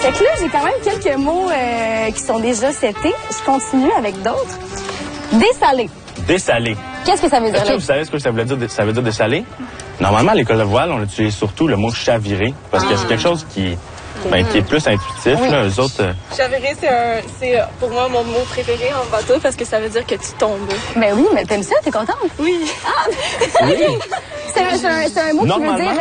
Fait que là, j'ai quand même quelques mots qui sont déjà setés. Je continue avec d'autres. Dessalé. Dessalé. Qu'est-ce que ça veut dire? Est-ce que vous savez ce que ça veut dire, dessalé? Normalement, à l'école de voile, on utilise surtout le mot chaviré, parce que c'est quelque chose qui est plus intuitif. Oui. Là, eux autres... Chaviré, c'est pour moi mon mot préféré en bateau parce que ça veut dire que tu tombes. Ben oui, mais t'aimes ça? T'es contente? Oui. Ah! Oui. C'est un mot qui veut dire...